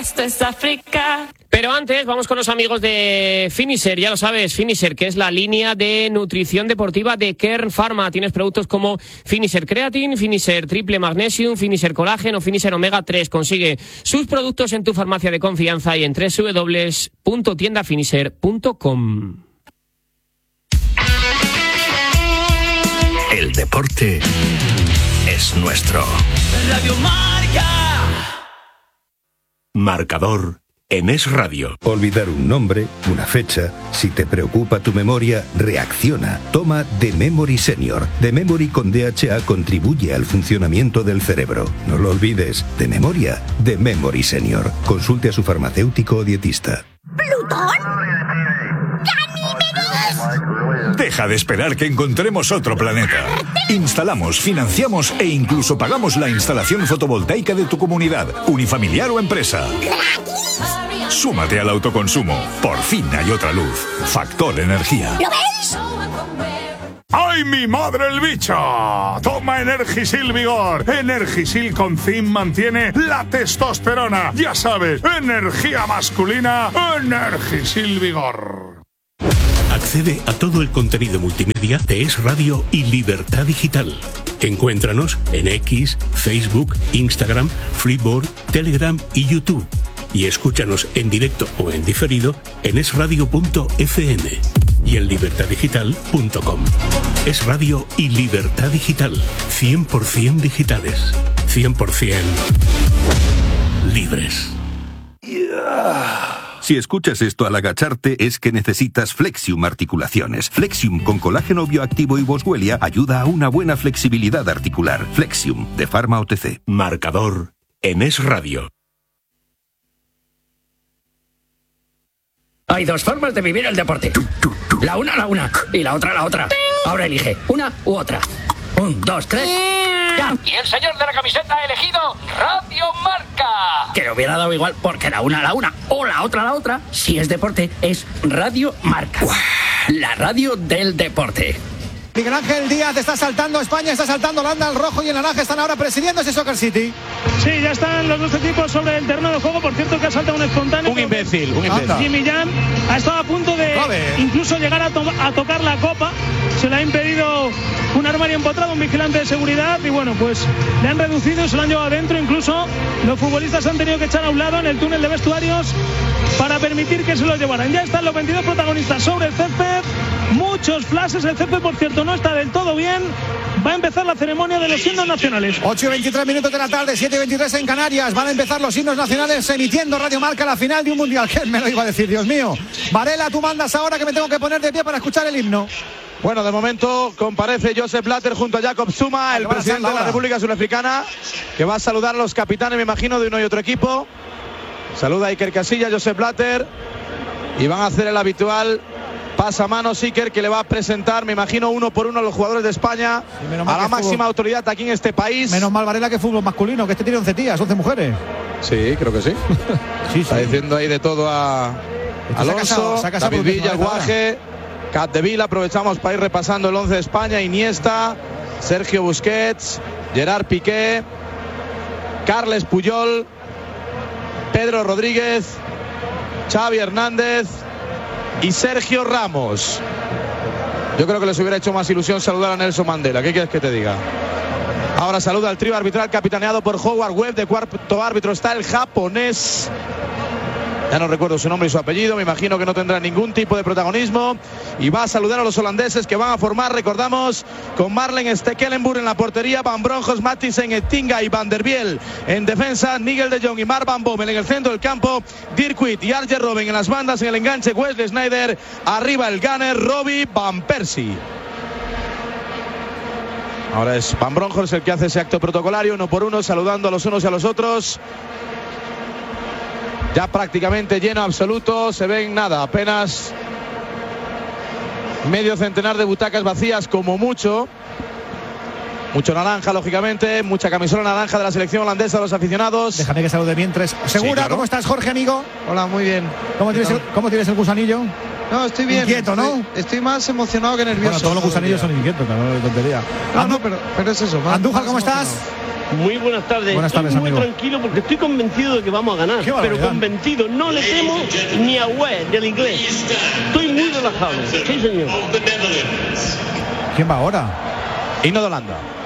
esto es África. Pero antes vamos con los amigos de Finisher, ya lo sabes, Finisher, que es la línea de nutrición deportiva de Kern Pharma. Tienes productos como Finisher Creatine, Finisher Triple Magnesium, Finisher Collagen o Finisher Omega 3. Consigue sus productos en tu farmacia de confianza y en www.tiendafinisher.com. El deporte es nuestro. Radio Marca. Marcador en Es Radio. Olvidar un nombre, una fecha. Si te preocupa tu memoria, reacciona. Toma The Memory Senior. The Memory con DHA contribuye al funcionamiento del cerebro. No lo olvides. De memoria, The Memory Senior. Consulte a su farmacéutico o dietista. ¿Plutón? Deja de esperar que encontremos otro planeta. Instalamos, financiamos e incluso pagamos la instalación fotovoltaica de tu comunidad, unifamiliar o empresa. Súmate al autoconsumo. Por fin hay otra luz. Factor Energía. ¿Lo veis? ¡Ay, mi madre el bicho! Toma Energisil Vigor. Energisil con zinc mantiene la testosterona. Ya sabes, energía masculina, Energisil Vigor. Accede a todo el contenido multimedia de Es Radio y Libertad Digital. Encuéntranos en X, Facebook, Instagram, Freeboard, Telegram y YouTube. Y escúchanos en directo o en diferido en esradio.fm y en libertaddigital.com. Es Radio y Libertad Digital. 100% digitales. 100% libres. Si escuchas esto al agacharte es que necesitas Flexium Articulaciones. Flexium con colágeno bioactivo y boswellia ayuda a una buena flexibilidad articular. Flexium, de Pharma OTC. Marcador en Es Radio. Hay dos formas de vivir el deporte. La una y la otra. Ahora elige una u otra. 1, 2, 3. ¡Ya! Y el señor de la camiseta ha elegido Radio Marca. Que le hubiera dado igual porque la una o la otra. Si es deporte, es Radio Marca. La radio del deporte. Miguel Ángel Díaz está saltando España, está saltando Holanda, el rojo y el naranja están ahora presidiendo ese Soccer City. Sí, ya están los dos equipos sobre el terreno de juego. Por cierto que ha saltado un espontáneo. Un imbécil. Jimmy Jan ha estado a punto de incluso llegar a tocar la copa. Se le ha impedido un armario empotrado, un vigilante de seguridad. Y bueno, pues le han reducido y se lo han llevado adentro. Incluso los futbolistas han tenido que echar a un lado en el túnel de vestuarios para permitir que se lo llevaran. Ya están los 22 protagonistas sobre el césped. Muchos flashes. El césped, por cierto, no está del todo bien. Va a empezar la ceremonia de los himnos nacionales. 8:23 de la tarde, 7:23 en Canarias. Van a empezar los himnos nacionales emitiendo Radio Marca la final de un mundial. ¿Quién me lo iba a decir, Dios mío? Varela, tú mandas ahora que me tengo que poner de pie para escuchar el himno. Bueno, de momento comparece Josep Blatter junto a Jacob Zuma, el presidente de la República Surafricana, que va a saludar a los capitanes, me imagino, de uno y otro equipo. Saluda a Iker Casillas, Josep Blatter, y van a hacer el habitual pasamanos Iker, que le va a presentar, me imagino, uno por uno a los jugadores de España, a la máxima autoridad aquí en este país. Menos mal, Varela, que fútbol masculino, que este tiene 11 tías, 11 mujeres. Sí, creo que sí. Está diciendo ahí de todo a Alonso, David Villa, Guaje, Capdevila. Aprovechamos para ir repasando el 11 de España: Iniesta, Sergio Busquets, Gerard Piqué, Carles Puyol, Pedro Rodríguez, Xavi Hernández y Sergio Ramos. Yo creo que les hubiera hecho más ilusión saludar a Nelson Mandela. ¿Qué quieres que te diga? Ahora saluda al trío arbitral capitaneado por Howard Webb. De cuarto árbitro está el japonés. Ya no recuerdo su nombre y su apellido, me imagino que no tendrá ningún tipo de protagonismo. Y va a saludar a los holandeses que van a formar, recordamos, con Marlen Stekelenburg en la portería, Van Bronjos, Mathisen, Ettinga y Van der Biel en defensa, Nigel de Jong y Mark Van Bommel en el centro del campo, Dirk Kuyt y Arjen Robben en las bandas, en el enganche Wesley Sneijder, arriba el gunner Robbie Van Persie. Ahora es Van Bronjos el que hace ese acto protocolario, uno por uno, saludando a los unos y a los otros. Ya prácticamente lleno absoluto, se ven nada, apenas medio centenar de butacas vacías como mucho. Mucho naranja, lógicamente, mucha camisola naranja de la selección holandesa de los aficionados. Déjame que salude mientras. ¿Segura? Sí, claro. ¿Cómo estás, Jorge, amigo? Hola, muy bien. ¿Cómo tienes el gusanillo? No, estoy bien. Inquieto, ¿no? Estoy más emocionado que nervioso. Bueno, todos los gusanillos son inquietos, no es tontería. No, pero es eso. Andújar, ¿cómo estás? Muy buenas tardes. Buenas tardes, estoy muy amigo. tranquilo porque estoy convencido de que vamos a ganar. Pero convencido, no le temo ni a West del inglés. Estoy muy relajado. Sí, señor. ¿Quién va ahora? Himno de Holanda.